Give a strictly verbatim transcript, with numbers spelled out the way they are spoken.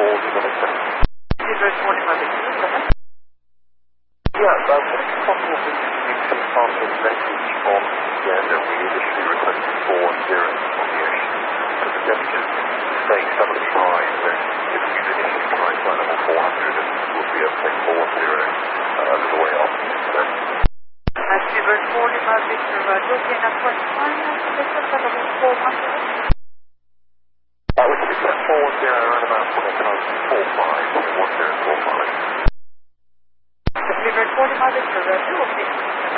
four zero seven. zero forty-five Victor, go ahead. Yeah, uh, would it be possible for you to pass a message on the end that we initially requested four zero on the ocean? So the temperatures staying suddenly high, so if we initially tried flight level four hundred, and we'll be able to take four zero uh, a little way off. So, Uh, zero forty-five Victor, uh, looking at what time is the Victor, level four hundred? Uh, we can be set four zero around about one times four five, one zero four five. zero forty-five Victor, uh, two of